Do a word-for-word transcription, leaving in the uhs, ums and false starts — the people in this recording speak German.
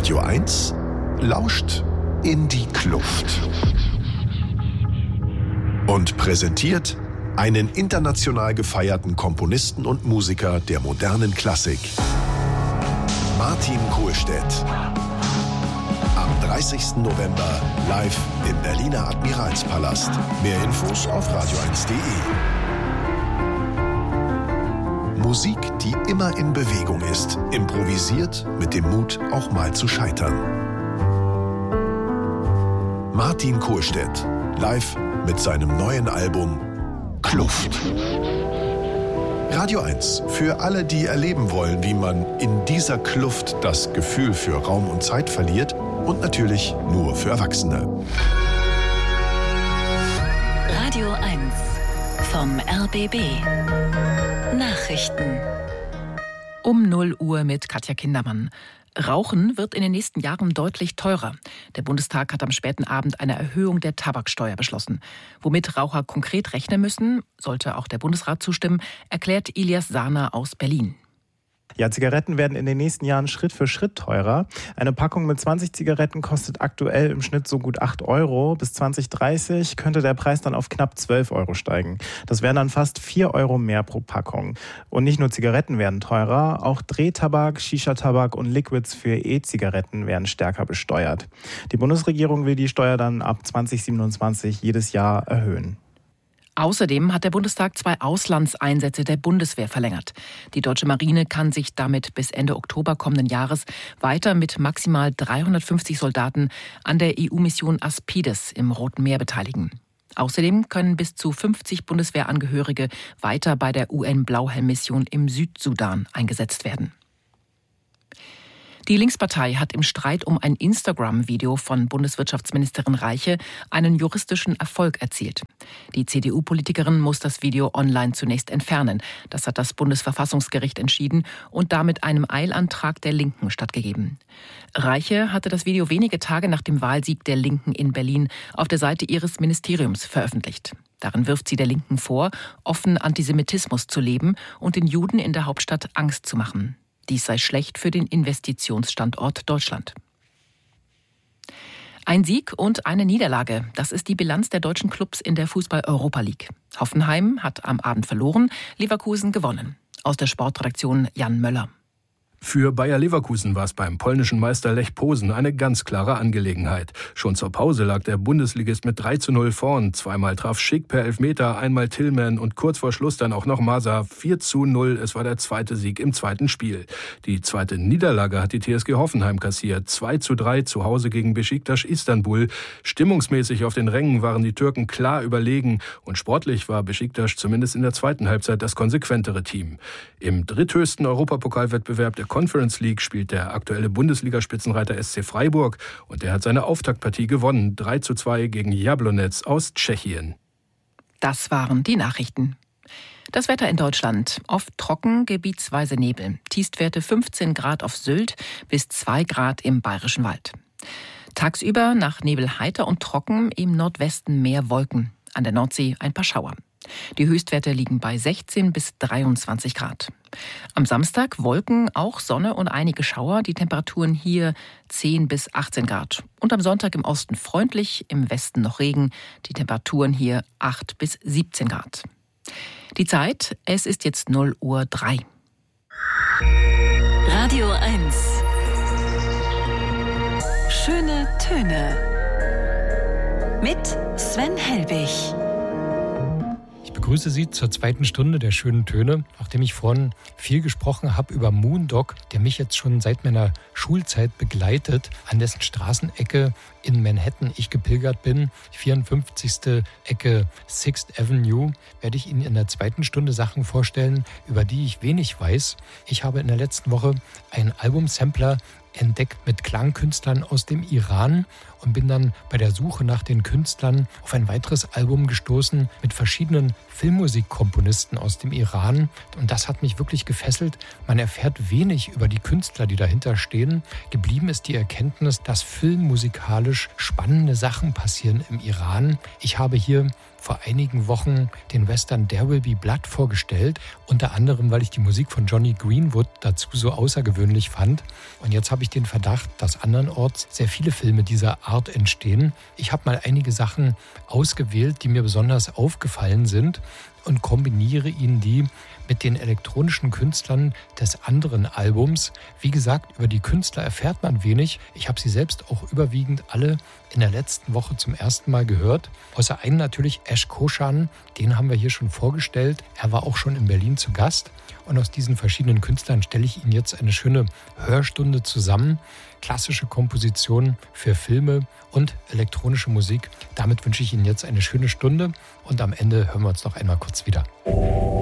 Radio eins lauscht in die Kluft und präsentiert einen international gefeierten Komponisten und Musiker der modernen Klassik, Martin Kohlstedt. Am dreißigsten November live im Berliner Admiralspalast. Mehr Infos auf radio eins punkt de. Musik, die immer in Bewegung ist, improvisiert mit dem Mut, auch mal zu scheitern. Martin Kohlstedt, live mit seinem neuen Album Kluft. Radio eins, für alle, die erleben wollen, wie man in dieser Kluft das Gefühl für Raum und Zeit verliert, und natürlich nur für Erwachsene. Radio eins vom R B B. Nachrichten. Um null Uhr mit Katja Kindermann. Rauchen wird in den nächsten Jahren deutlich teurer. Der Bundestag hat am späten Abend eine Erhöhung der Tabaksteuer beschlossen. Womit Raucher konkret rechnen müssen, sollte auch der Bundesrat zustimmen, erklärt Ilias Sahner aus Berlin. Ja, Zigaretten werden in den nächsten Jahren Schritt für Schritt teurer. Eine Packung mit zwanzig Zigaretten kostet aktuell im Schnitt so gut acht Euro. Bis zwanzig dreißig könnte der Preis dann auf knapp zwölf Euro steigen. Das wären dann fast vier Euro mehr pro Packung. Und nicht nur Zigaretten werden teurer, auch Drehtabak, Shisha-Tabak und Liquids für E-Zigaretten werden stärker besteuert. Die Bundesregierung will die Steuer dann ab zwanzig siebenundzwanzig jedes Jahr erhöhen. Außerdem hat der Bundestag zwei Auslandseinsätze der Bundeswehr verlängert. Die deutsche Marine kann sich damit bis Ende Oktober kommenden Jahres weiter mit maximal dreihundertfünfzig Soldaten an der E U-Mission Aspides im Roten Meer beteiligen. Außerdem können bis zu fünfzig Bundeswehrangehörige weiter bei der U N-Blauhelm-Mission im Südsudan eingesetzt werden. Die Linkspartei hat im Streit um ein Instagram-Video von Bundeswirtschaftsministerin Reiche einen juristischen Erfolg erzielt. Die C D U-Politikerin muss das Video online zunächst entfernen. Das hat das Bundesverfassungsgericht entschieden und damit einem Eilantrag der Linken stattgegeben. Reiche hatte das Video wenige Tage nach dem Wahlsieg der Linken in Berlin auf der Seite ihres Ministeriums veröffentlicht. Darin wirft sie der Linken vor, offen Antisemitismus zu leben und den Juden in der Hauptstadt Angst zu machen. Dies sei schlecht für den Investitionsstandort Deutschland. Ein Sieg und eine Niederlage, das ist die Bilanz der deutschen Clubs in der Fußball-Europa League. Hoffenheim hat am Abend verloren, Leverkusen gewonnen. Aus der Sportredaktion Jan Möller. Für Bayer Leverkusen war es beim polnischen Meister Lech Posen eine ganz klare Angelegenheit. Schon zur Pause lag der Bundesligist mit drei zu null vorn. Zweimal traf Schick per Elfmeter, einmal Tillman und kurz vor Schluss dann auch noch Masa. vier zu null, es war der zweite Sieg im zweiten Spiel. Die zweite Niederlage hat die T S G Hoffenheim kassiert. zwei zu drei zu Hause gegen Beşiktaş Istanbul. Stimmungsmäßig auf den Rängen waren die Türken klar überlegen und sportlich war Beşiktaş zumindest in der zweiten Halbzeit das konsequentere Team. Im dritthöchsten Europapokalwettbewerb der Conference League spielt der aktuelle Bundesligaspitzenreiter S C Freiburg und der hat seine Auftaktpartie gewonnen, drei zu zwei gegen Jablonec aus Tschechien. Das waren die Nachrichten. Das Wetter in Deutschland. Oft trocken, gebietsweise Nebel. Tiefstwerte fünfzehn Grad auf Sylt bis zwei Grad im Bayerischen Wald. Tagsüber nach Nebel heiter und trocken, im Nordwesten mehr Wolken. An der Nordsee ein paar Schauer. Die Höchstwerte liegen bei sechzehn bis dreiundzwanzig Grad. Am Samstag Wolken, auch Sonne und einige Schauer. Die Temperaturen hier zehn bis achtzehn Grad. Und am Sonntag im Osten freundlich, im Westen noch Regen. Die Temperaturen hier acht bis siebzehn Grad. Die Zeit, es ist jetzt null Uhr drei. Radio eins. Schöne Töne. Mit Sven Helbig. Ich begrüße Sie zur zweiten Stunde der schönen Töne, nachdem ich vorhin viel gesprochen habe über Moondog, der mich jetzt schon seit meiner Schulzeit begleitet, an dessen Straßenecke in Manhattan ich gepilgert bin, vierundfünfzigste Ecke Sixth Avenue, werde ich Ihnen in der zweiten Stunde Sachen vorstellen, über die ich wenig weiß. Ich habe in der letzten Woche einen Albumsampler entdeckt mit Klangkünstlern aus dem Iran und bin dann bei der Suche nach den Künstlern auf ein weiteres Album gestoßen mit verschiedenen Filmmusikkomponisten aus dem Iran. Und das hat mich wirklich gefesselt. Man erfährt wenig über die Künstler, die dahinter stehen. Geblieben ist die Erkenntnis, dass filmmusikalisch spannende Sachen passieren im Iran. Ich habe hier vor einigen Wochen den Western There Will Be Blood vorgestellt. Unter anderem, weil ich die Musik von Johnny Greenwood dazu so außergewöhnlich fand. Und jetzt habe ich den Verdacht, dass andernorts sehr viele Filme dieser Art entstehen. Ich habe mal einige Sachen ausgewählt, die mir besonders aufgefallen sind und kombiniere ihnen die mit den elektronischen Künstlern des anderen Albums. Wie gesagt, über die Künstler erfährt man wenig. Ich habe sie selbst auch überwiegend alle in der letzten Woche zum ersten Mal gehört. Außer einen natürlich, Ash Koshan, den haben wir hier schon vorgestellt. Er war auch schon in Berlin zu Gast. Und aus diesen verschiedenen Künstlern stelle ich Ihnen jetzt eine schöne Hörstunde zusammen. Klassische Kompositionen für Filme und elektronische Musik. Damit wünsche ich Ihnen jetzt eine schöne Stunde und am Ende hören wir uns noch einmal kurz wieder.